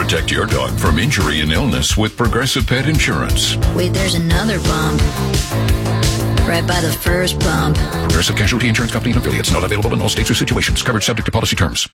Protect your dog from injury and illness with Progressive Pet Insurance. Wait, there's another bump. Right by the first bump. Progressive Casualty Insurance Company and affiliates. Not available in all states or situations. Coverage subject to policy terms.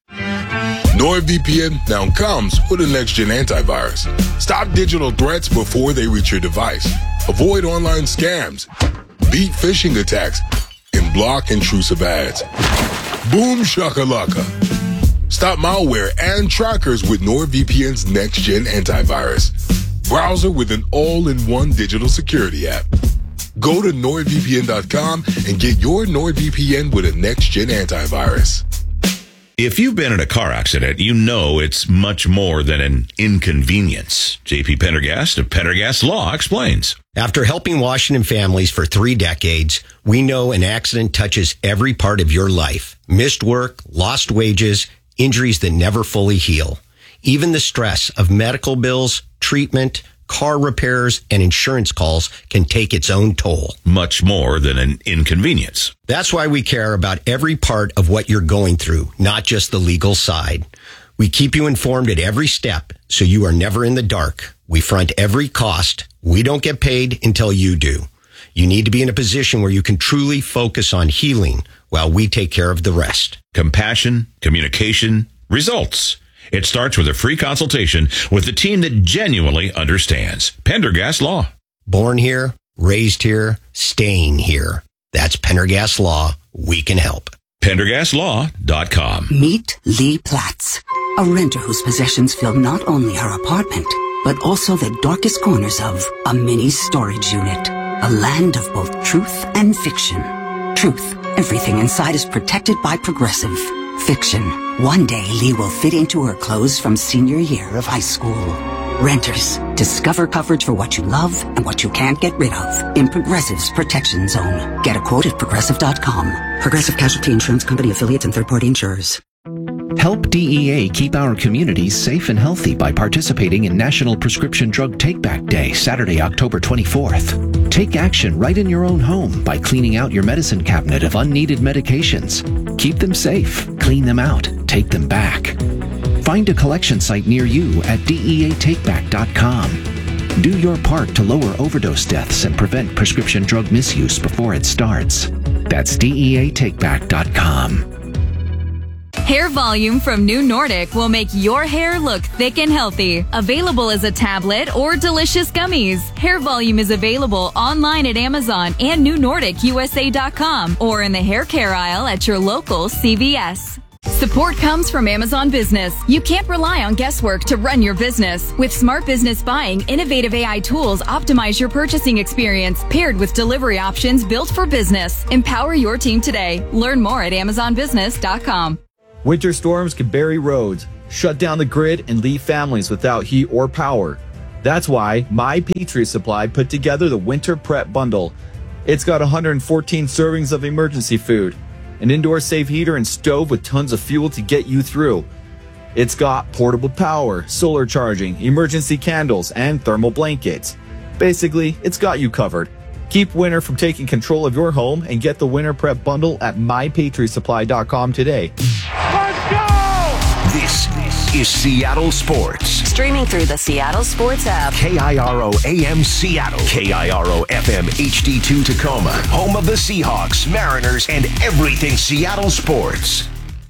NordVPN now comes with a next-gen antivirus. Stop digital threats before they reach your device. Avoid online scams. Beat phishing attacks. And block intrusive ads. Boom shakalaka. Stop malware and trackers with NordVPN's next-gen antivirus. Browser with an all-in-one digital security app. Go to NordVPN.com and get your NordVPN with a next-gen antivirus. If you've been in a car accident, you know it's much more than an inconvenience. J.P. Pendergast of Pendergast Law explains. After helping Washington families for 3 decades, we know an accident touches every part of your life. Missed work, lost wages, injuries that never fully heal. Even the stress of medical bills, treatment, car repairs, and insurance calls can take its own toll. Much more than an inconvenience. That's why we care about every part of what you're going through, not just the legal side. We keep you informed at every step, so you are never in the dark. We front every cost. We don't get paid until you do. You need to be in a position where you can truly focus on healing while we take care of the rest. Compassion, communication, results. It starts with a free consultation with the team that genuinely understands. Pendergast Law. Born here, raised here, staying here. That's Pendergast Law. We can help. PendergastLaw.com. Meet Lee Platts, a renter whose possessions fill not only her apartment, but also the darkest corners of a mini storage unit. A land of both truth and fiction. Truth. Everything inside is protected by Progressive. Fiction. One day, Lee will fit into her clothes from senior year of high school. Renters. Discover coverage for what you love and what you can't get rid of in Progressive's Protection Zone. Get a quote at Progressive.com. Progressive Casualty Insurance Company affiliates and third-party insurers. Help DEA keep our communities safe and healthy by participating in National Prescription Drug Take-Back Day, Saturday, October 24th. Take action right in your own home by cleaning out your medicine cabinet of unneeded medications. Keep them safe, clean them out, take them back. Find a collection site near you at DEATakeback.com. Do your part to lower overdose deaths and prevent prescription drug misuse before it starts. That's DEATakeback.com. Hair Volume from New Nordic will make your hair look thick and healthy. Available as a tablet or delicious gummies. Hair Volume is available online at Amazon and NewNordicUSA.com or in the hair care aisle at your local CVS. Support comes from Amazon Business. You can't rely on guesswork to run your business. With Smart Business Buying, innovative AI tools optimize your purchasing experience, paired with delivery options built for business. Empower your team today. Learn more at AmazonBusiness.com. Winter storms can bury roads, shut down the grid, and leave families without heat or power. That's why My Patriot Supply put together the Winter Prep Bundle. It's got 114 servings of emergency food, an indoor safe heater and stove with tons of fuel to get you through. It's got portable power, solar charging, emergency candles, and thermal blankets. Basically, it's got you covered. Keep winter from taking control of your home and get the Winter Prep Bundle at MyPatriotSupply.com today. Let's go! This is Seattle Sports. Streaming through the Seattle Sports app. KIRO AM Seattle. KIRO FM HD2 Tacoma. Home of the Seahawks, Mariners, and everything Seattle sports.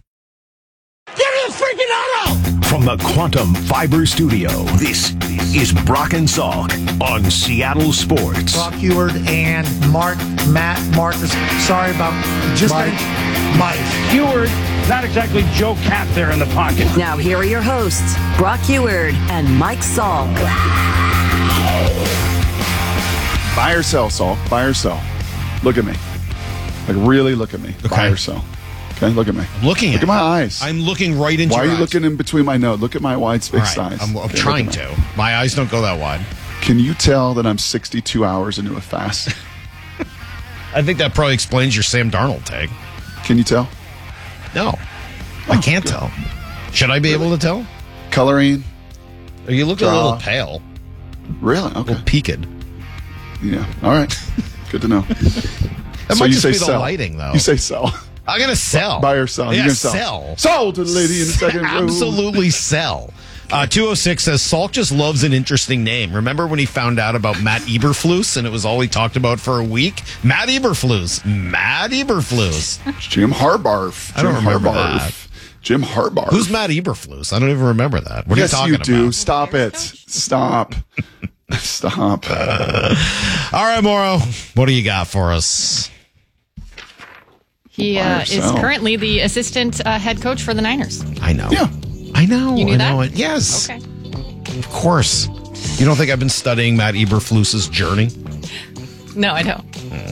Give me a freaking auto! From the Quantum Fiber Studio, this is Brock and Salk on Seattle Sports. Brock Huard and Matt Marcus. Sorry about just Mike. Huard, not exactly Joe Cat there in the pocket. Now here are your hosts, Brock Huard and Mike Salk. Buy or sell, Salk. Buy or sell. Look at me. Like, really look at me. Okay. Buy or sell. Okay, look at me. I'm looking look at my eyes. I'm looking right into Why your are you eyes? looking in between my nose? Look at my wide-spaced eyes. I'm trying to. My eyes don't go that wide. Can you tell that I'm 62 hours into a fast? I think that probably explains your Sam Darnold tag. Can you tell? No. I can't tell. Should I be able to tell? Coloring. You look a little pale. Really? Okay. A little peaked. Yeah. All right. Good to know. That might you just say be the sell. lighting, though. You say sell. I'm going to sell. Buy or sell. Yeah, You're going to sell. Sell to the lady in the second row. Absolutely sell. 206 says Salk just loves an interesting name. Remember when he found out about Matt Eberflus and it was all he talked about for a week? Matt Eberflus. Jim Harbaugh. I don't remember that. Jim Harbaugh. Who's Matt Eberflus? I don't even remember that. What are you talking about? Yes, you do. Stop it. Stop. Stop. All right, Mauro, what do you got for us? He is currently the assistant head coach for the Niners. I know. Yeah. I know. You knew that? Yes. Okay. Of course. You don't think I've been studying Matt Eberflus's journey? No, I don't.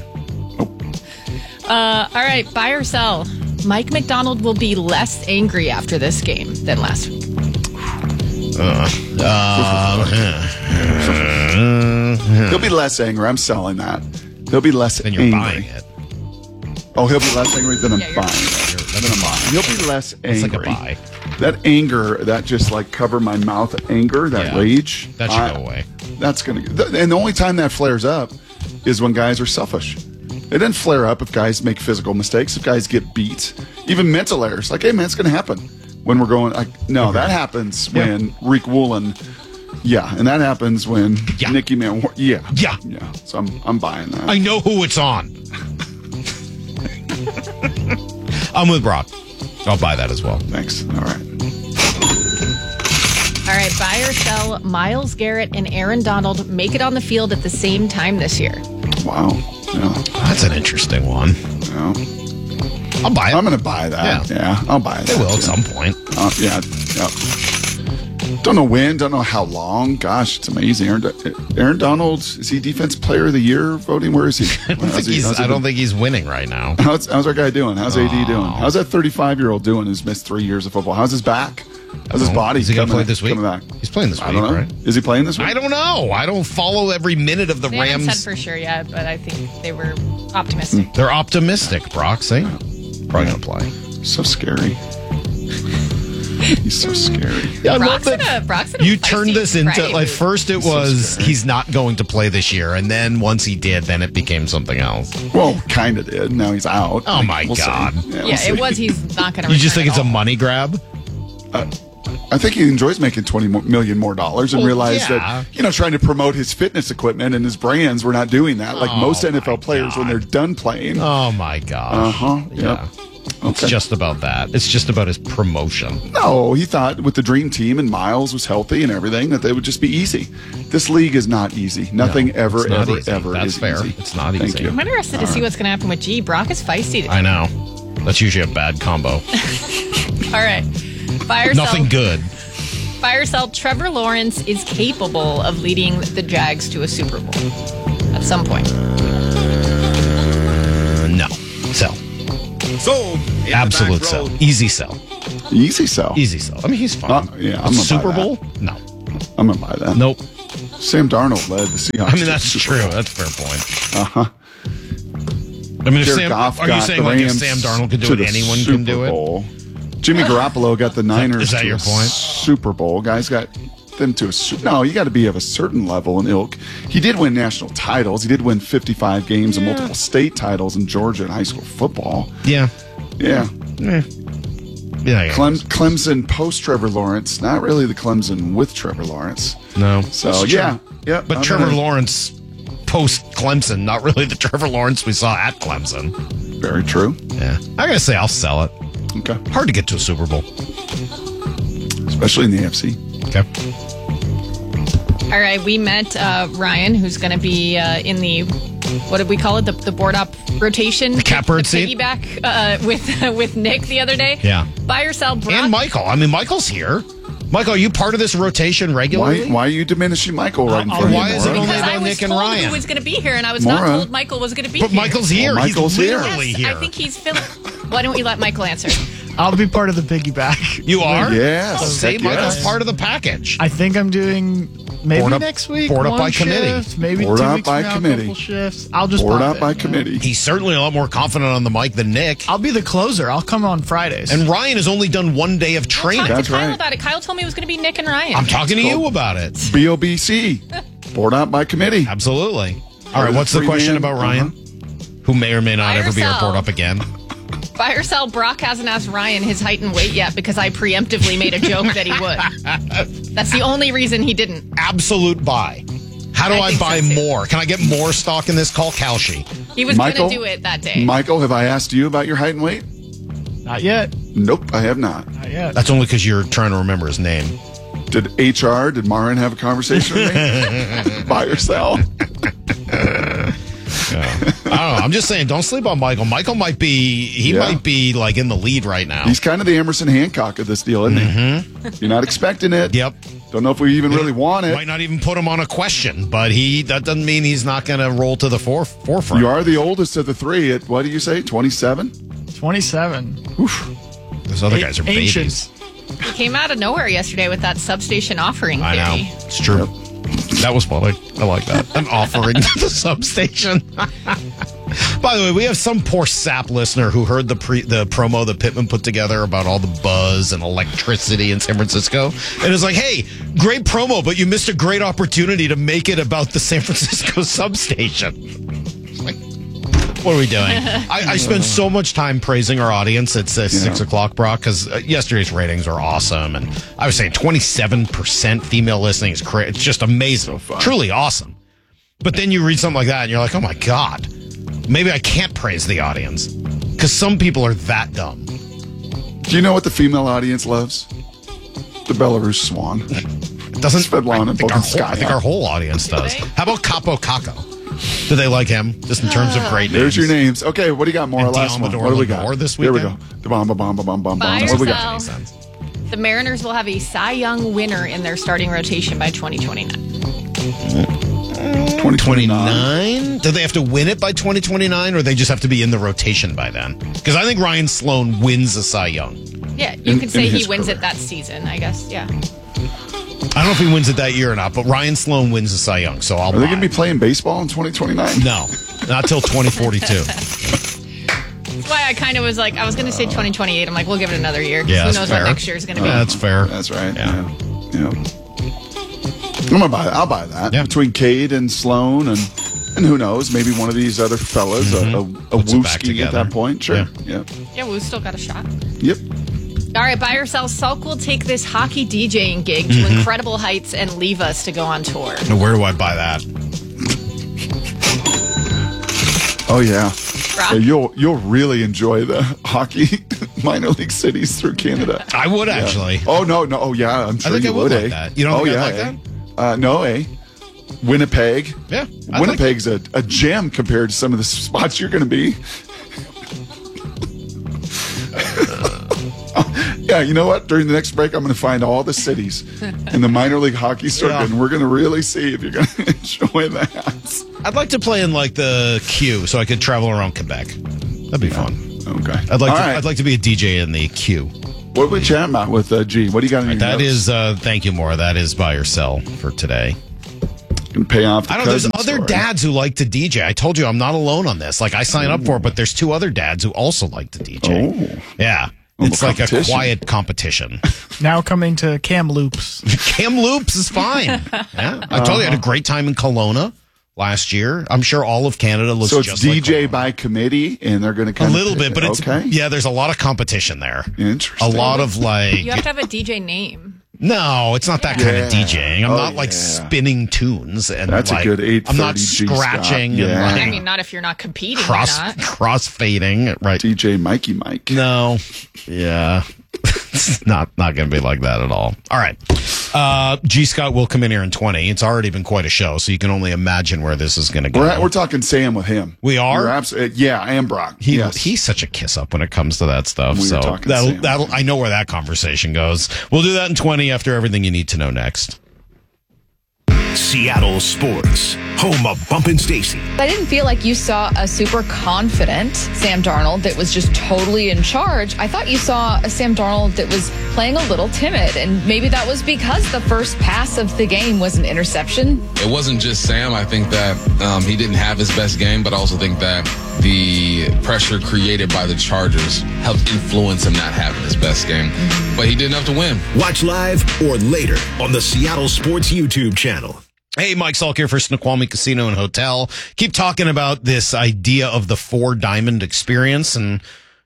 All right, buy or sell. Mike McDonald will be less angry after this game than last week. He'll be less angry. I'm selling that. He'll be less Then you're angry. buying it. Oh, he'll be less angry than I'm buying it. He'll be less angry. It's like a buy. That anger, that just like cover my mouth anger, that rage. That should go away. That's going to, and the only time that flares up is when guys are selfish. It doesn't flare up if guys make physical mistakes, if guys get beat, even mental errors. Like, hey man, it's going to happen when we're going. That happens when Rick Woolen. Yeah, and that happens when Nicky Man. Yeah. So I'm buying that. I know who it's on. I'm with Brock. I'll buy that as well. Thanks. All right. All right, buy or sell. Myles Garrett and Aaron Donald make it on the field at the same time this year. Wow. Yeah. That's an interesting one. Yeah. I'll buy it. I'm going to buy that. Yeah, I'll buy that. They will at some point. Yeah. Don't know when, don't know how long. Gosh, it's amazing. Aaron Donald, is he Defense Player of the Year voting? Where is he? I don't think he's winning right now. How's our guy doing? How's AD doing? How's that 35-year-old doing who's missed 3 years of football? How's his back? How's his body? Is he going to play this week? Back? He's playing this week, I don't know. right? Is he playing this week? I don't know. I don't follow every minute of the They Rams. haven't said for sure yet, but I think they were optimistic. They're optimistic, Brock. Say, probably going to play. So scary. He's so scary. Yeah, I Brock's love that Brock's in a you feisty turned this into Friday like mood. first it was he's not going to play this year, and then once he did, then it became something else. Well, kind of did. Now he's out. Oh my We'll see. God! Yeah, Yeah, it was. He's not going to. You just think it's a money grab? I think he enjoys making $20 million more and realized yeah. that, trying to promote his fitness equipment and his brands, we're not doing that. Like most NFL players when they're done playing. Oh my gosh! Yeah. It's just about that. It's just about his promotion. No, he thought with the dream team and Miles was healthy and everything that they would just be easy. This league is not easy. Nothing ever it's not ever easy. ever That's is fair. easy. It's not Thank easy. you. I'm interested to see what's going to happen with G. Brock is feisty today. I know. That's usually a bad combo. All right, buy or Nothing sell. good. Buy or sell. Trevor Lawrence is capable of leading the Jags to a Super Bowl at some point. No. Sell. Sold. Absolute sell. Easy sell. Easy sell. Easy sell. I mean, he's fine. Yeah, I'm gonna Super buy that. Bowl? No. I'm going to buy that. Nope. Sam Darnold led the Seahawks. I mean, to that's the Super true. Bowl. That's a fair point. Uh-huh. I mean, if Jared Sam, Goff are you got saying the like if Rams Sam Darnold could do to it, the anyone Super can do it? Bowl. Jimmy Garoppolo got the Niners Is that to your a point? Super Bowl. Guys got them to a Super No, you got to be of a certain level and ilk. He did win national titles. He did win 55 games and multiple state titles in Georgia in high school football. Yeah. Yeah. Yeah. Clemson post Trevor Lawrence, not really the Clemson with Trevor Lawrence. No. So, That's yeah. true. Yeah. But Trevor Lawrence post Clemson, not really the Trevor Lawrence we saw at Clemson. Very true. Yeah. I got to say, I'll sell it. Okay. Hard to get to a Super Bowl. Especially in the AFC. Okay. All right, we met Ryan, who's going to be in the, what did we call it? The board up rotation. The catbird seat? Piggyback with Nick the other day. Yeah. Buy or sell, Brock. And Michael. I mean, Michael's here. Michael, are you part of this rotation regularly? Why are you diminishing Michael right in front of you? Why is it only Because I about was Nick and told Ryan? who was going to be here, and I was not Maura. told Michael was going to be But here. Michael's here. Well, Michael's He's here. literally Yes, here. I think he's filling. Why don't we let Michael answer? I'll be part of the piggyback. You are? Yes. Say Heck Michael's yes. part of the package. I think I'm doing maybe Board up- next week. board up one by committee. shift, maybe Board 2 up weeks by from now, committee. a couple shifts. I'll just Board pop up by it, you know? committee. He's certainly a lot more confident on the mic than Nick. I'll be the closer. I'll come on Fridays. And Ryan has only done 1 day of training. Talk That's to Kyle right. about it. Kyle told me it was going to be Nick and Ryan. I'm talking to you about it. BOBC. Board up by committee. Absolutely. All right, what's the question about Ryan? Who may or may not Buy or ever be our sell? board up again? Buy or sell, Brock hasn't asked Ryan his height and weight yet because I preemptively made a joke that he would. That's the only reason he didn't. Absolute buy. How do I buy more? Can I get more stock in this? Call Kalshi. He was going to do it that day. Michael, have I asked you about your height and weight? Not yet. Nope, I have not. Not yet. That's only because you're trying to remember his name. Did Marin have a conversation with me? Buy or sell? I don't know. I'm just saying, don't sleep on Michael. Michael might be, might be like in the lead right now. He's kind of the Emerson Hancock of this deal, isn't he? You're not expecting it. Yep. Don't know if we even really want it. Might not even put him on a question, but that doesn't mean he's not going to roll to the forefront. You are the oldest of the three at, what do you say, 27? 27. Oof. Those other guys are babies. He came out of nowhere yesterday with that substation offering theory. I know. It's true. That was funny. I like that. An offering to the substation. By the way, we have some poor sap listener who heard the promo that Pittman put together about all the buzz and electricity in San Francisco. And it's like, hey, great promo, but you missed a great opportunity to make it about the San Francisco substation. What are we doing? I spend so much time praising our audience at 6 o'clock, Brock, because yesterday's ratings are awesome. And I was saying 27% female listening is crazy. It's just amazing. So truly awesome. But then you read something like that and you're like, oh my God, maybe I can't praise the audience because some people are that dumb. Do you know what the female audience loves? The Belarus Swan. Doesn't Svetlana I think our whole audience does. How about Capo Caco? Do they like him? Just in terms of great names. There's your names. Okay, what do you got more? Last one. What do we got? This Here weekend? we go. The bomb. Buy What do we or got? sell, the Mariners will have a Cy Young winner in their starting rotation by 2029. 2029? Do they have to win it by 2029, or they just have to be in the rotation by then? Because I think Ryan Sloan wins the Cy Young. Yeah, you could say he wins it that season, I guess. Yeah. I don't know if he wins it that year or not, but Ryan Sloan wins the Cy Young, so I'll Are they going to be playing baseball in 2029? No, not till 2042. That's why I kind of was like, I was going to say 2028. I'm like, we'll give it another year. Yeah, Who that's knows fair. what next year is going to be. That's fair. That's right. Yeah. I'll buy that. Yeah. Between Cade and Sloan and who knows, maybe one of these other fellas, a Puts it back Wooski together. at that point. Sure. Yeah. Yeah, we've still got a shot. Yep. All right, buy or sell. Sulk will take this hockey DJing gig to incredible heights and leave us to go on tour. Now, where do I buy that? Oh yeah. Rock? You'll really enjoy the hockey minor league cities through Canada. I would actually. Oh no. Oh yeah. I'm sure think you I would like eh? that. You don't think I'd like that? No, eh? Winnipeg. Yeah. Winnipeg's a gem compared to some of the spots you're going to be. Yeah, you know what? During the next break, I'm going to find all the cities in the minor league hockey circuit, and we're going to really see if you're going to enjoy that. I'd like to play in like the Q so I could travel around Quebec. That'd be fun. Okay. I'd like to be a DJ in the Q. What are we chatting about with G? What do you got in your That notes? is, thank you, Maura. That is buy or sell for today. Can pay off the I don't know. There's cousin other story. dads who like to DJ. I told you I'm not alone on this. Like I sign up for it, but there's two other dads who also like to DJ. Oh. Yeah. Little It's like a competition. quiet competition. Now coming to Kamloops. Kamloops is fine. Yeah. I told you I had a great time in Kelowna last year. I'm sure all of Canada looks So it's just like DJ Kelowna. by committee, and they're going to A kind little bit, but it's okay. yeah, there's a lot of competition there. Interesting. A lot of like You have to have a DJ name. no, it's not that kind of Yeah. DJing. I'm Oh, not like yeah. spinning tunes and That's a like good 830 I'm not G, scratching Scott. and Yeah. like I mean, not if you're not competing. Why not? cross fading, right? DJ Mikey Mike. No, yeah, it's not going to be like that at all. All right, G Scott will come in here in 20. It's already been quite a show, so you can only imagine where this is going to go. We're talking Sam with him. We are? You're yeah, and Brock. Yes. He's such a kiss up when it comes to that stuff. We were So talking Sam. that'll I know where that conversation goes. We'll do that in 20 after everything you need to know next. Seattle Sports, home of Bump and Stacy. I didn't feel like you saw a super confident Sam Darnold that was just totally in charge. I thought you saw a Sam Darnold that was playing a little timid, and maybe that was because the first pass of the game was an interception. It wasn't just Sam. I think that he didn't have his best game, but I also think that the pressure created by the Chargers helped influence him not having his best game. But he did enough to win. Watch live or later on the Seattle Sports YouTube channel. Hey, Mike Salk here for Snoqualmie Casino and Hotel. Keep talking about this idea of the 4 diamond experience, and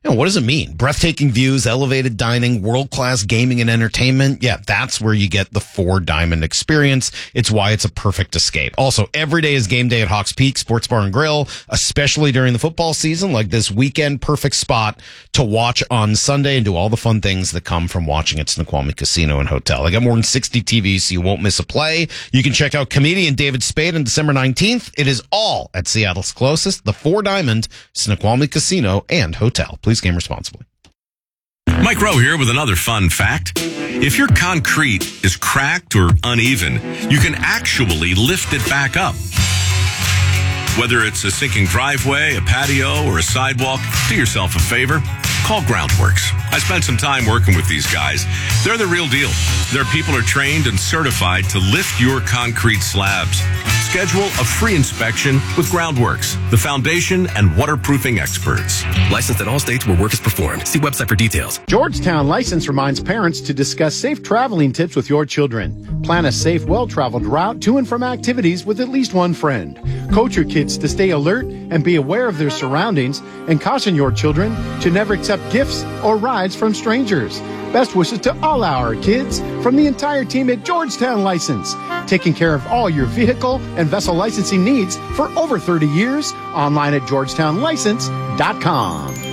What does it mean? Breathtaking views, elevated dining, world-class gaming and entertainment. Yeah, that's where you get the Four Diamond experience. It's why it's a perfect escape. Also, every day is game day at Hawks Peak Sports Bar and Grill, especially during the football season, like this weekend. Perfect spot to watch on Sunday and do all the fun things that come from watching at Snoqualmie Casino and Hotel. They got more than 60 TVs, so you won't miss a play. You can check out comedian David Spade on December 19th. It is all at Seattle's closest, the Four Diamond, Snoqualmie Casino and Hotel. Please game responsibly. Mike Rowe here with another fun fact. If your concrete is cracked or uneven, you can actually lift it back up. Whether it's a sinking driveway, a patio, or a sidewalk, do yourself a favor. Call Groundworks. I spent some time working with these guys. They're the real deal. Their people are trained and certified to lift your concrete slabs. Schedule a free inspection with Groundworks, the foundation and waterproofing experts. Licensed in all states where work is performed. See website for details. Georgetown License reminds parents to discuss safe traveling tips with your children. Plan a safe, well-traveled route to and from activities with at least one friend. Coach your kids to stay alert and be aware of their surroundings, and caution your children to never accept gifts or rides from strangers. Best wishes to all our kids from the entire team at Georgetown License, taking care of all your vehicle and vessel licensing needs for over 30 years. Online at georgetownlicense.com.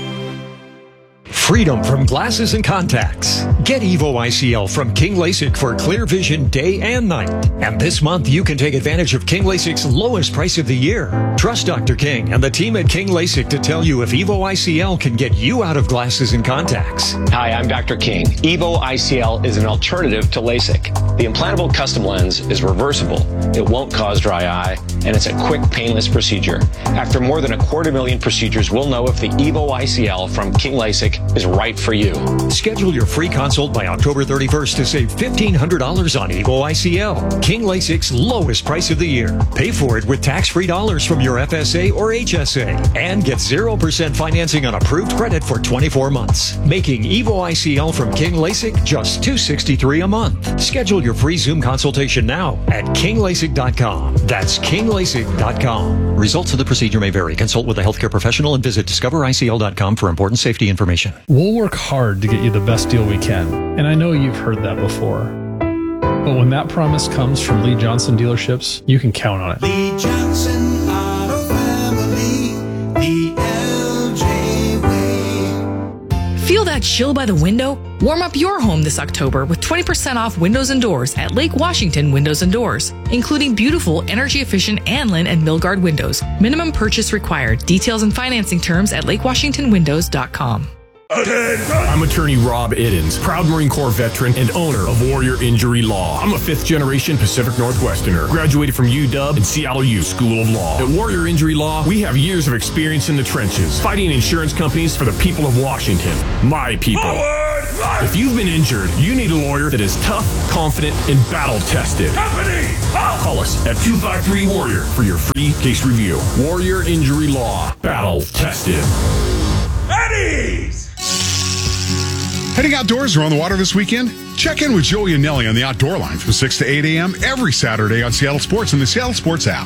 Freedom from glasses and contacts. Get Evo ICL from King LASIK for clear vision day and night. And this month, you can take advantage of King LASIK's lowest price of the year. Trust Dr. King and the team at King LASIK to tell you if Evo ICL can get you out of glasses and contacts. Hi, I'm Dr. King. Evo ICL is an alternative to LASIK. The implantable custom lens is reversible. It won't cause dry eye, and it's a quick, painless procedure. After more than 250,000 procedures, we'll know if the Evo ICL from King LASIK is right for you. Schedule your free consult by October 31st to save $1,500 on Evo ICL. King LASIK's lowest price of the year. Pay for it with tax-free dollars from your FSA or HSA. And get 0% financing on approved credit for 24 months. Making Evo ICL from King LASIK just $263 a month. Schedule your free Zoom consultation now at KingLASIK.com. That's KingLASIK.com. Results of the procedure may vary. Consult with a healthcare professional and visit discovericl.com for important safety information. We'll work hard to get you the best deal we can, and I know you've heard that before. But when that promise comes from Lee Johnson Dealerships, you can count on it. Lee Johnson Auto Family, the LJ way. Feel that chill by the window? Warm up your home this October with 20% off windows and doors at Lake Washington Windows and Doors, including beautiful, energy-efficient Anlin and Milgard windows. Minimum purchase required. Details and financing terms at lakewashingtonwindows.com. I'm attorney Rob Iddens, proud Marine Corps veteran and owner of Warrior Injury Law. I'm a fifth-generation Pacific Northwesterner, graduated from UW and Seattle U School of Law. At Warrior Injury Law, we have years of experience in the trenches, fighting insurance companies for the people of Washington, my people. If you've been injured, you need a lawyer that is tough, confident, and battle-tested. Call us at 253-WARRIOR for your free case review. Warrior Injury Law, battle-tested. Eddie's! Heading outdoors or on the water this weekend? Check in with Joey and Nelly on the Outdoor Line from 6 to 8 a.m. every Saturday on Seattle Sports and the Seattle Sports app.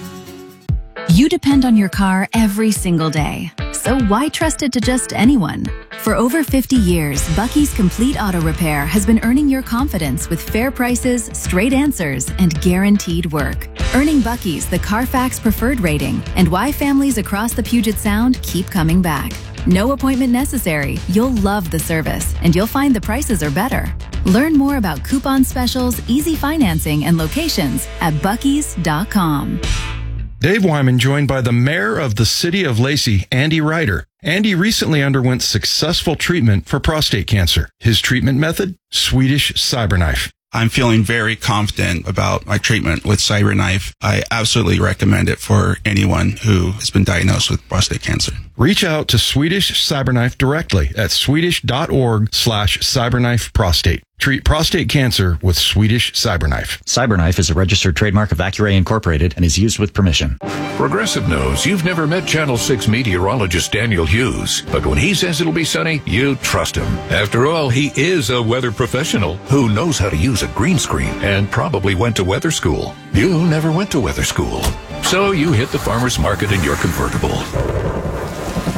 You depend on your car every single day. So why trust it to just anyone? For over 50 years, Bucky's Complete Auto Repair has been earning your confidence with fair prices, straight answers, and guaranteed work. Earning Bucky's the Carfax Preferred rating, and why families across the Puget Sound keep coming back. No appointment necessary. You'll love the service, and you'll find the prices are better. Learn more about coupon specials, easy financing, and locations at buckys.com. Dave Wyman joined by the mayor of the city of Lacey, Andy Ryder. Andy recently underwent successful treatment for prostate cancer. His treatment method? Swedish CyberKnife. I'm feeling very confident about my treatment with CyberKnife. I absolutely recommend it for anyone who has been diagnosed with prostate cancer. Reach out to Swedish CyberKnife directly at swedish.org/CyberKnife prostate. Treat prostate cancer with Swedish CyberKnife. CyberKnife is a registered trademark of Accuray Incorporated and is used with permission. Progressive knows you've never met Channel 6 meteorologist Daniel Hughes, but when he says it'll be sunny, you trust him. After all, he is a weather professional who knows how to use a green screen and probably went to weather school. You never went to weather school, so you hit the farmer's market in your convertible.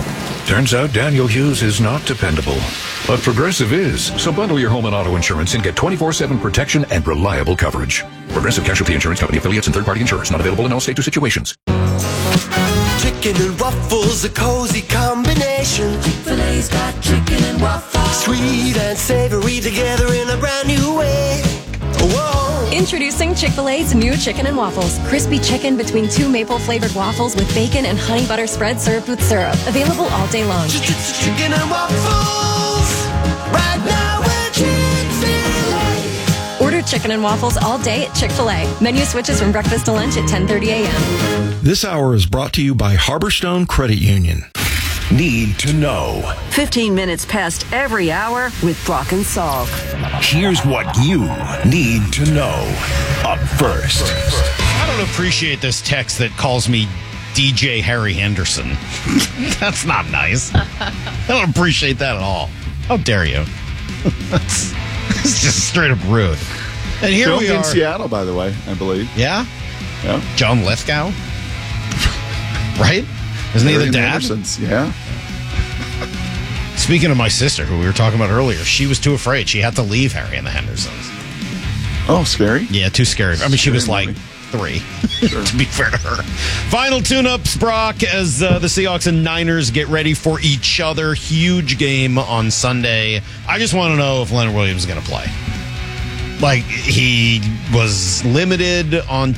Turns out Daniel Hughes is not dependable. But Progressive is. So bundle your home and auto insurance and get 24/7 protection and reliable coverage. Progressive Casualty Insurance Company affiliates and third-party insurers. Not available in all states or situations. Chicken and waffles, a cozy combination. Chick-fil-A's got chicken and waffles. Sweet and savory together in a brand new way. Whoa. Introducing Chick-fil-A's new chicken and waffles. Crispy chicken between 2 maple-flavored waffles with bacon and honey butter spread served with syrup. Available all day long. Chicken and waffles. Right now at Chick-fil-A. Order chicken and waffles all day at Chick-fil-A. Menu switches from breakfast to lunch at 10:30 a.m. This hour is brought to you by Harborstone Credit Union. Need to know. 15 minutes past every hour with Brock and Salk. Here's what you need to know. Up first. I don't appreciate this text that calls me DJ Harry Henderson. That's not nice. I don't appreciate that at all. How dare you? It's just straight up rude. And here Filmed we are in Seattle, by the way, I believe. Yeah? Yeah. John Lithgow? Right? Isn't he the dad? Andersons, yeah. Speaking of my sister, who we were talking about earlier, she was too afraid. She had to leave Harry and the Hendersons. Oh, scary? Yeah, too scary. I mean, she was like movie. 3, to be fair to her. Final tune-ups, Brock, as the Seahawks and Niners get ready for each other. Huge game on Sunday. I just want to know if Leonard Williams is going to play. Like, he was limited on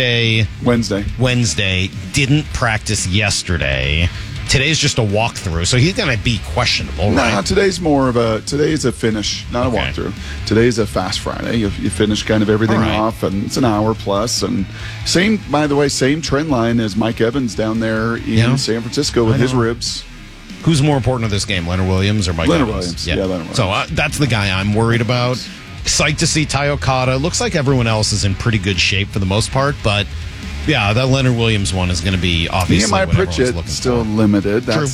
Wednesday, didn't practice yesterday. Today's just a walkthrough, so he's going to be questionable, right? No, today's a finish, not a walkthrough. Today's a fast Friday. You finish kind of everything off, and it's an hour plus. And by the way, same trend line as Mike Evans down there in San Francisco with his ribs. Who's more important to this game, Leonard Williams or Mike Leonard Evans? Williams. Yeah, Leonard Williams. So that's the guy I'm worried about. Psyched to see Ty Okada. Looks like everyone else is in pretty good shape for the most part, but yeah, that Leonard Williams one is going to be obviously Nehemiah what everyone's Pritchett looking still for. limited. That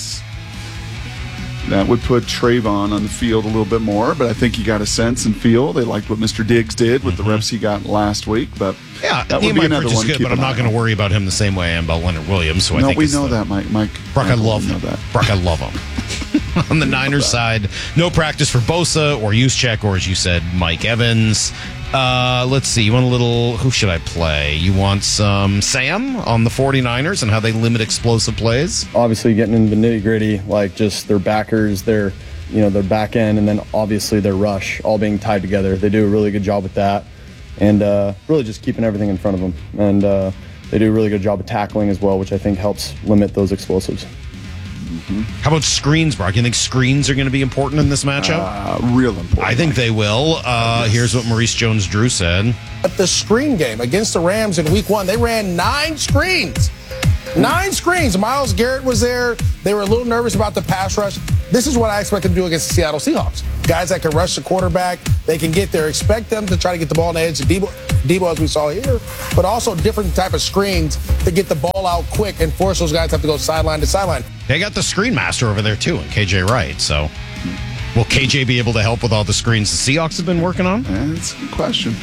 would put Trayvon on the field a little bit more, but I think he got a sense and feel. They liked what Mr. Diggs did with the reps he got last week, but yeah, that would be another one. Good, but I'm not going to worry about him the same way I am about Leonard Williams. So I think we know that, Mike. Brock, I love him. Brock, I love him. On the Niners side, no practice for Bosa or Juszczyk, or as you said, Mike Evans. Let's see. You want a little, who should I play? You want some Sam on the 49ers and how they limit explosive plays? Obviously getting into the nitty gritty, like just their backers, their back end, and then obviously their rush all being tied together. They do a really good job with that, and really just keeping everything in front of them. And they do a really good job of tackling as well, which I think helps limit those explosives. How about screens, Brock? You think screens are going to be important in this matchup? Real important. I think they will. Here's what Maurice Jones-Drew said. At the screen game against the Rams in week 1, they ran 9 screens. 9 screens. Myles Garrett was there. They were a little nervous about the pass rush. This is what I expect them to do against the Seattle Seahawks. Guys that can rush the quarterback, they can get there. Expect them to try to get the ball on the edge of Debo, as we saw here, but also different type of screens to get the ball out quick and force those guys to have to go sideline to sideline. They got the screen master over there, too, in KJ Wright. So will KJ be able to help with all the screens the Seahawks have been working on? That's a good question.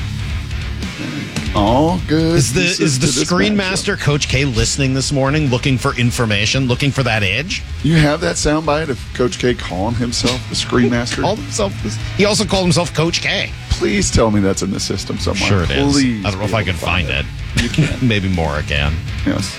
All good. Is the screen master Coach K listening this morning, looking for information, looking for that edge? You have that soundbite of Coach K calling himself the screen master? He also called himself Coach K. Please tell me that's in the system somewhere. Sure it is. Please. I don't know if I can find it. You can. Maybe more I can. Yes.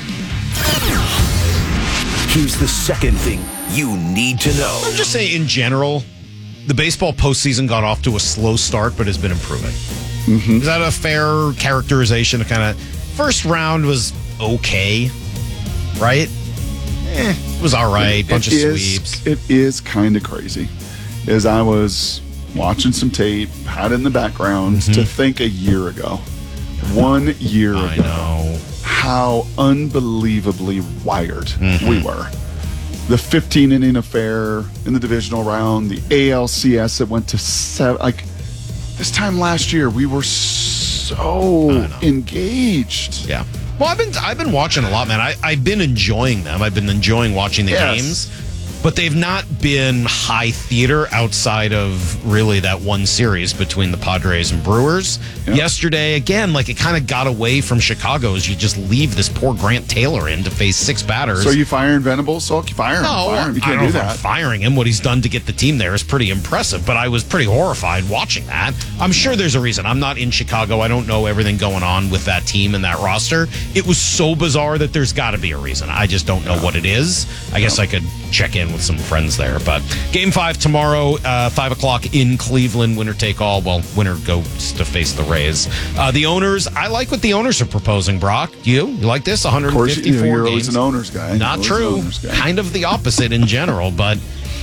Here's the second thing you need to know. I'm just saying, in general, the baseball postseason got off to a slow start, but has been improving. Mm-hmm. Is that a fair characterization? Kind of first round was okay, right? It was all right. Bunch of sweeps. It is kind of crazy. As I was watching some tape, had it in the background, to think a year ago, 1 year ago, know how unbelievably wired we were. The 15-inning affair in the divisional round, the ALCS that went to 7. Like, this time last year, we were so engaged. Yeah. Well, I've been watching a lot, man. I've been enjoying them. I've been enjoying watching the games, but they've not been high theater outside of really that one series between the Padres and Brewers. Yep. Yesterday, again, like it kind of got away from Chicago as you just leave this poor Grant Taylor in to face 6 batters. So you firing Venables? So you fire him. No, fire him. You can't I don't do know if that. I'm firing him. What he's done to get the team there is pretty impressive, but I was pretty horrified watching that. I'm sure there's a reason. I'm not in Chicago. I don't know everything going on with that team and that roster. It was so bizarre that there's got to be a reason. I just don't know what it is. I guess I could check in with some friends there. But Game 5 tomorrow, 5 o'clock in Cleveland, winner take all. Well, winner goes to face the Rays. The owners, I like what the owners are proposing, Brock. You like this? 154 of course, you're games. always an owner's guy. Not true. Kind of the opposite in general, but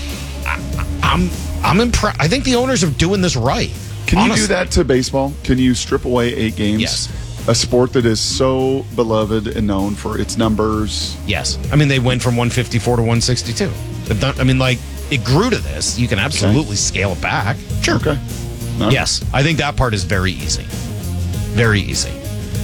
I'm impressed. I think the owners are doing this right. Can you do that to baseball? Can you strip away 8 games? Yes. A sport that is so beloved and known for its numbers. Yes. I mean, they went from 154 to 162. I mean, like, it grew to this. You can absolutely scale it back. Sure. Okay. No. Yes. I think that part is very easy. Very easy.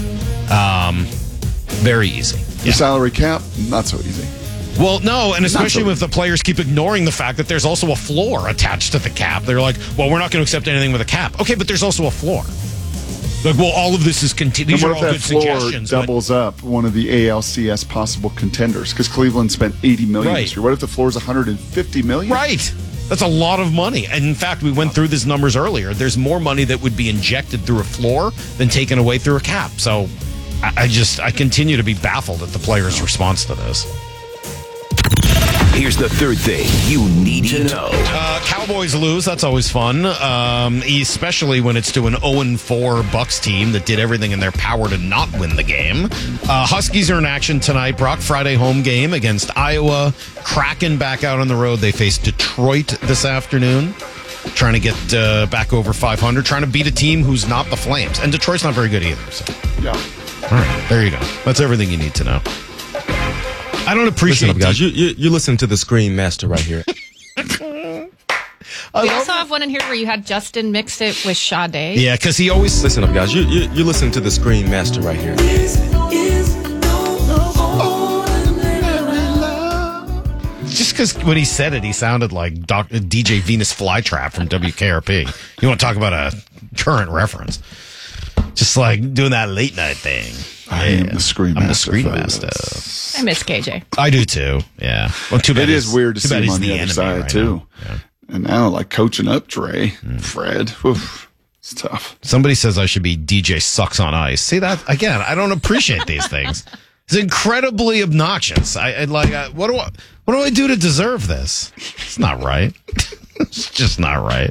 Very easy. The salary cap, not so easy. Well, no, and especially if the players keep ignoring the fact that there's also a floor attached to the cap. They're like, well, we're not going to accept anything with a cap. Okay, but there's also a floor. Like, well, all of this is continued. These are all good suggestions. Doubles up one of the ALCS possible contenders because Cleveland spent $80 million this year. What if the floor is $150 million? Right. That's a lot of money. And in fact, we went through these numbers earlier. There's more money that would be injected through a floor than taken away through a cap. So I continue to be baffled at the players' response to this. Here's the third thing you need to know. Cowboys lose. That's always fun, especially when it's to an 0-4 Bucs team that did everything in their power to not win the game. Huskies are in action tonight, Brock. Friday home game against Iowa. Kraken back out on the road. They face Detroit this afternoon, trying to get back over 500, trying to beat a team who's not the Flames. And Detroit's not very good either. So. Yeah. All right, there you go. That's everything you need to know. I don't appreciate Listen up, guys. You listen to the Scream Master right here. We also have one in here where you had Justin mixed it with Sade. Yeah, because he always... Listen up, guys. You listen to the Scream Master right here. Just because when he said it, he sounded like DJ Venus Flytrap from WKRP. You want to talk about a current reference? Just like doing that late night thing. I am the Scream Master. I'm the Scream Master. I miss KJ. I do too. Yeah. Well, too bad it is weird to see him on the other side right too. Yeah. And now, like coaching up Dre, Fred. Oof, it's tough. Somebody says I should be DJ Sucks on Ice. See that again? I don't appreciate these things. It's incredibly obnoxious. What do I do to deserve this? It's not right. It's just not right.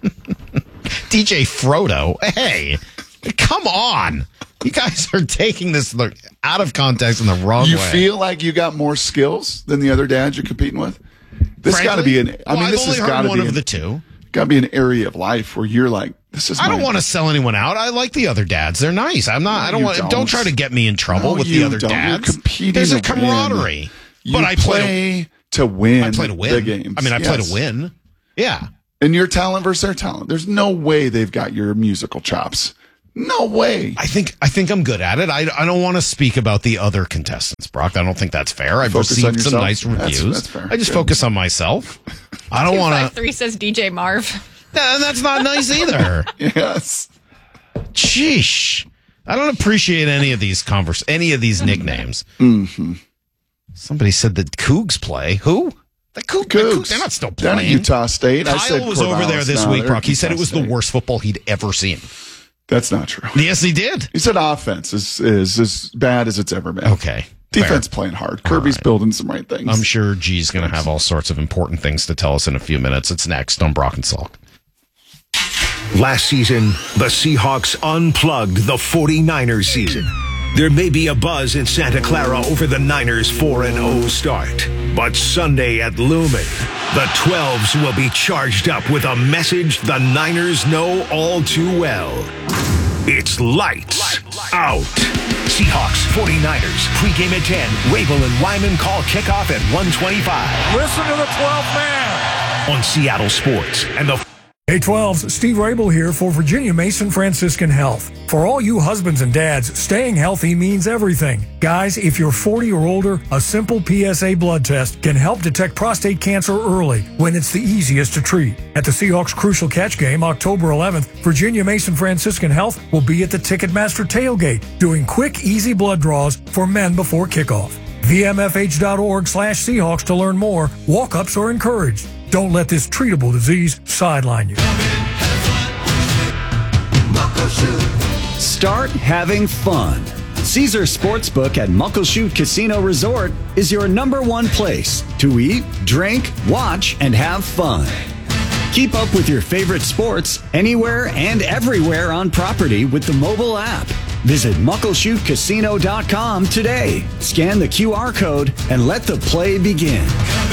DJ Frodo. Hey, come on. You guys are taking this out of context in the wrong way. You feel like you got more skills than the other dads you're competing with? This got to be this has got to be one of the two. Got to be an area of life where you're like, this is. I don't want to sell anyone out. I like the other dads. They're nice. I'm not. Don't try to get me in trouble with the other dads. You're competing. There's a camaraderie. But I play to win. I play to win the games. I mean, I play to win. Yeah. And your talent versus their talent. There's no way they've got your musical chops. No way. I think I'm good at it. I don't want to speak about the other contestants, Brock. I don't think that's fair. I've received some nice reviews. That's fair. I just focus on myself. I don't want to. 253 says DJ Marv. And that's not nice either. Yes. Sheesh. I don't appreciate any of these nicknames. Mm-hmm. Somebody said that Cougs play. Who? The Cougs. They're not still playing. Down at Utah State. Kyle was over there this week, Brock. He said it was the worst football he'd ever seen. That's not true. Yes, he did. He said offense is as bad as it's ever been. Okay. Defense playing hard. Kirby's building some right things. I'm sure G's going to have all sorts of important things to tell us in a few minutes. It's next on Brock and Salk. Last season, the Seahawks unplugged the 49ers season. There may be a buzz in Santa Clara over the Niners' 4-0 start. But Sunday at Lumen, the 12s will be charged up with a message the Niners know all too well. It's lights out. Seahawks, 49ers, pregame at 10. Rabel and Wyman call kickoff at 1:25. Listen to the 12th man. On Seattle Sports and the K-12's Steve Rabel here for Virginia Mason Franciscan Health. For all you husbands and dads, staying healthy means everything. Guys, if you're 40 or older, a simple PSA blood test can help detect prostate cancer early when it's the easiest to treat. At the Seahawks Crucial Catch Game, October 11th, Virginia Mason Franciscan Health will be at the Ticketmaster tailgate doing quick, easy blood draws for men before kickoff. VMFH.org/Seahawks to learn more. Walk-ups are encouraged. Don't let this treatable disease sideline you. Start having fun. Caesar Sportsbook at Muckleshoot Casino Resort is your #1 place to eat, drink, watch, and have fun. Keep up with your favorite sports anywhere and everywhere on property with the mobile app. Visit MuckleshootCasino.com today. Scan the QR code and let the play begin.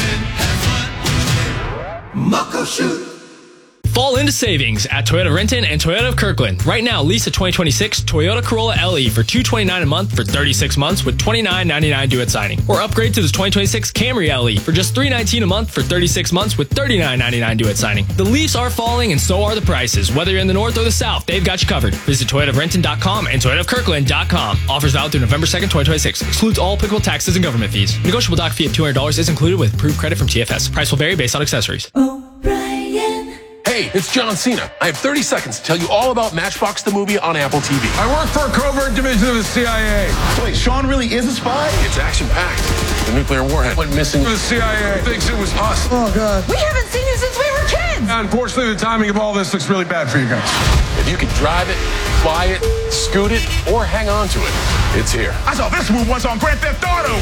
Muckleshoot. Fall into savings at Toyota Renton and Toyota of Kirkland. Right now, lease a 2026 Toyota Corolla LE for $229 a month for 36 months with $29.99 due at signing. Or upgrade to the 2026 Camry LE for just $319 a month for 36 months with $39.99 due at signing. The leaves are falling and so are the prices. Whether you're in the north or the south, they've got you covered. Visit ToyotaofRenton.com and ToyotaofKirkland.com. Offers valid through November 2nd, 2026. Excludes all applicable taxes and government fees. Negotiable doc fee of $200 is included with approved credit from TFS. Price will vary based on accessories. Hey, it's John Cena. I have 30 seconds to tell you all about Matchbox the movie on Apple TV. I work for a covert division of the CIA. Wait, Sean really is a spy? It's action-packed. The nuclear warhead went missing. The CIA thinks it was us. Oh, God. We haven't seen you since we were kids. Unfortunately, the timing of all this looks really bad for you guys. If you can drive it, fly it, scoot it, or hang on to it, it's here. I saw this move once on Grand Theft Auto.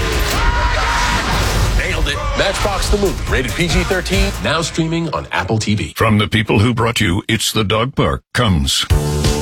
Nailed it. Matchbox the movie, rated PG-13, now streaming on Apple TV. From the people who brought you It's the Dog Park comes